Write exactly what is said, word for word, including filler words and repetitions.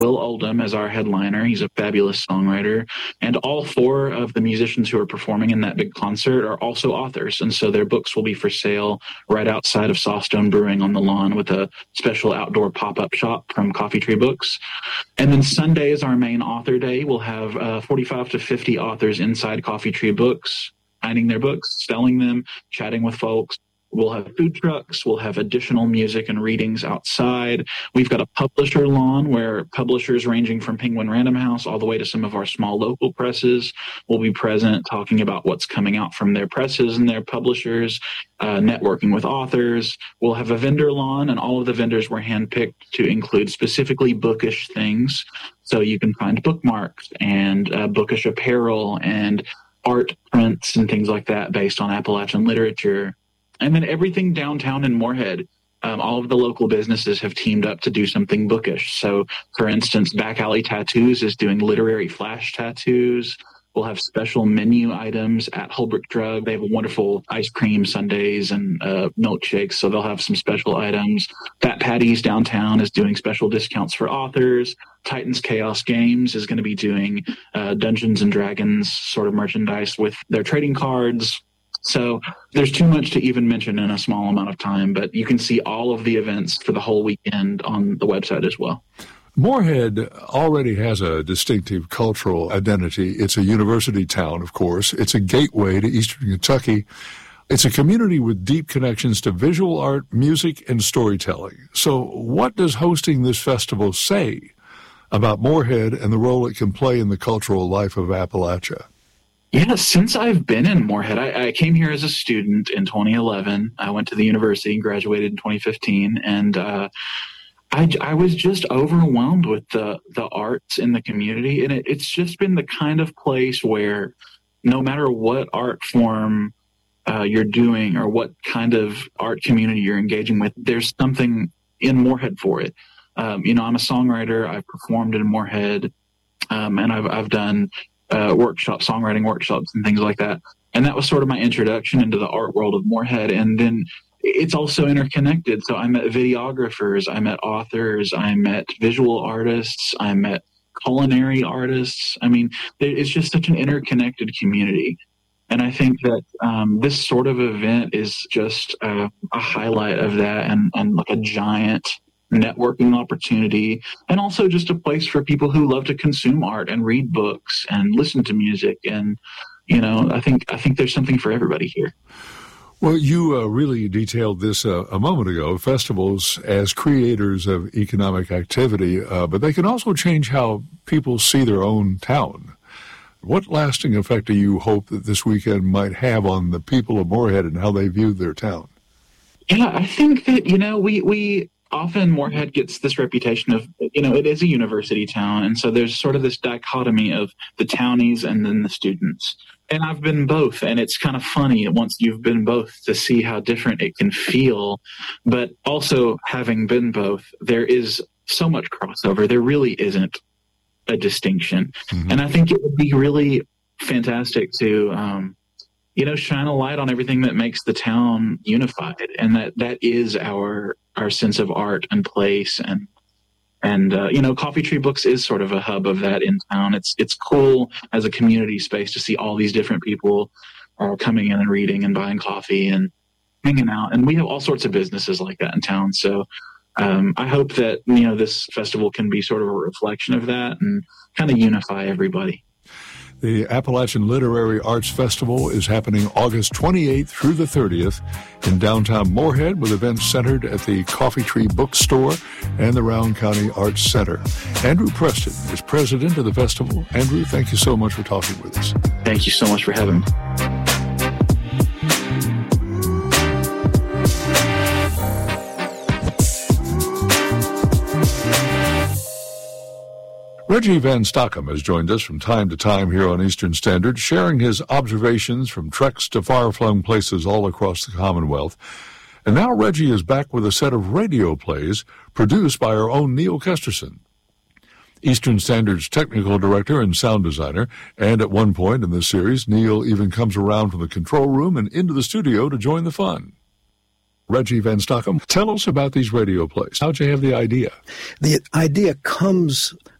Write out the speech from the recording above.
Will Oldham as our headliner. He's a fabulous songwriter. And all four of the musicians who are performing in that big concert are also authors. And so their books will be for sale right outside of Sawstone Brewing on the lawn with a special outdoor pop-up shop from Coffee Tree Books. And then Sunday is our main author day. We'll have uh, forty-five to fifty authors inside Coffee Tree Books, signing their books, selling them, chatting with folks. We'll have food trucks. We'll have additional music and readings outside. We've got a publisher lawn where publishers ranging from Penguin Random House all the way to some of our small local presses will be present, talking about what's coming out from their presses and their publishers, uh, networking with authors. We'll have a vendor lawn, and all of the vendors were handpicked to include specifically bookish things. So you can find bookmarks and uh, bookish apparel and art prints and things like that based on Appalachian literature. And then everything downtown in Moorhead, um, all of the local businesses have teamed up to do something bookish. So, for instance, Back Alley Tattoos is doing literary flash tattoos. We'll have special menu items at Holbrook Drug. They have a wonderful ice cream sundaes and uh, milkshakes, so they'll have some special items. Fat Patty's downtown is doing special discounts for authors. Titans Chaos Games is going to be doing uh, Dungeons and Dragons sort of merchandise with their trading cards. So there's too much to even mention in a small amount of time, but you can see all of the events for the whole weekend on the website as well. Moorhead already has a distinctive cultural identity. It's a university town, of course. It's a gateway to Eastern Kentucky. It's a community with deep connections to visual art, music, and storytelling. So what does hosting this festival say about Moorhead and the role it can play in the cultural life of Appalachia? Yeah, since I've been in Moorhead, I, I came here as a student in twenty eleven. I went to the university, graduated in twenty fifteen, and uh, I, I was just overwhelmed with the, the arts in the community. And it, it's just been the kind of place where no matter what art form uh, you're doing or what kind of art community you're engaging with, there's something in Moorhead for it. Um, you know, I'm a songwriter. I've performed in Moorhead, um, and I've I've done Uh, workshops, songwriting workshops and things like that. And that was sort of my introduction into the art world of Moorhead. And then it's also interconnected. So I met videographers, I met authors, I met visual artists, I met culinary artists. I mean, it's just such an interconnected community. And I think that um, this sort of event is just uh, a highlight of that, and, and like a giant networking opportunity, and also just a place for people who love to consume art and read books and listen to music. And, you know, I think I think there's something for everybody here. Well, you uh, really detailed this uh, a moment ago, festivals as creators of economic activity, uh, but they can also change how people see their own town. What lasting effect do you hope that this weekend might have on the people of Moorhead and how they view their town? Yeah, I think that, you know, we, we often Moorhead gets this reputation of, you know, it is a university town. And so there's sort of this dichotomy of the townies and then the students. And I've been both. And it's kind of funny once you've been both to see how different it can feel. But also having been both, there is so much crossover. There really isn't a distinction. Mm-hmm. And I think it would be really fantastic to, um, you know, shine a light on everything that makes the town unified. And that, that is our, our sense of art and place. And, and, uh, you know, Coffee Tree Books is sort of a hub of that in town. It's, it's cool as a community space to see all these different people uh, coming in and reading and buying coffee and hanging out. And we have all sorts of businesses like that in town. So, um, I hope that, you know, this festival can be sort of a reflection of that and kind of unify everybody. The Appalachian Literary Arts Festival is happening August twenty-eighth through the thirtieth in downtown Moorhead, with events centered at the Coffee Tree Bookstore and the Round County Arts Center. Andrew Preston is president of the festival. Andrew, thank you so much for talking with us. Thank you so much for having me. Reggie Van Stockham has joined us from time to time here on Eastern Standard, sharing his observations from treks to far-flung places all across the Commonwealth. And now Reggie is back with a set of radio plays produced by our own Neil Kesterson, Eastern Standard's technical director and sound designer. And at one point in this series, Neil even comes around from the control room and into the studio to join the fun. Reggie Van Stockham, tell us about these radio plays. How'd you have the idea? The idea comes